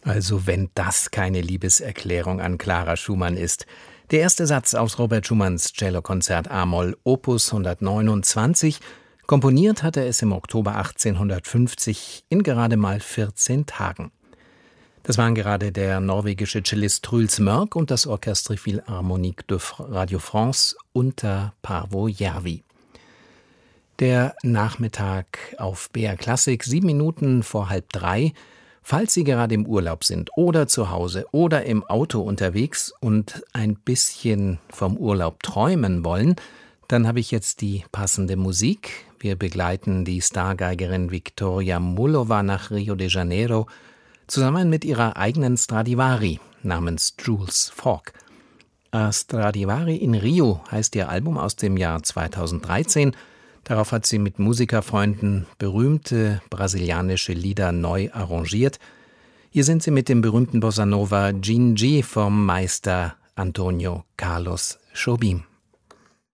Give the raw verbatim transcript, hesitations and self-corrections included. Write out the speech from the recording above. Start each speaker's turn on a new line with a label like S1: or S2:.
S1: Also wenn das keine Liebeserklärung an Clara Schumann ist. Der erste Satz aus Robert Schumanns Cellokonzert a-Moll Opus hundertneunundzwanzig. Komponiert hat er es im Oktober achtzehnhundertfünfzig in gerade mal vierzehn Tagen. Das waren gerade der norwegische Cellist Truls Mørk und das Orchestre Philharmonique de Radio France unter Paavo Järvi. Der Nachmittag auf B R Klassik, sieben Minuten vor halb drei. Falls Sie gerade im Urlaub sind oder zu Hause oder im Auto unterwegs und ein bisschen vom Urlaub träumen wollen, dann habe ich jetzt die passende Musik. Wir begleiten die Stargeigerin Victoria Mullova nach Rio de Janeiro zusammen mit ihrer eigenen Stradivari namens Jules Falk. A Stradivari in Rio heißt ihr Album aus dem Jahr zweitausenddreizehn. Darauf hat sie mit Musikerfreunden berühmte brasilianische Lieder neu arrangiert. Hier sind sie mit dem berühmten Bossa Nova Gingy vom Meister Antonio Carlos Jobim.